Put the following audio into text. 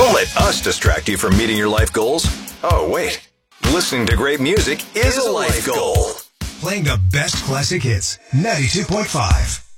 Don't let us distract you from meeting your life goals. Oh, wait. Listening to great music is a life goal. Playing the best classic hits. 92.5.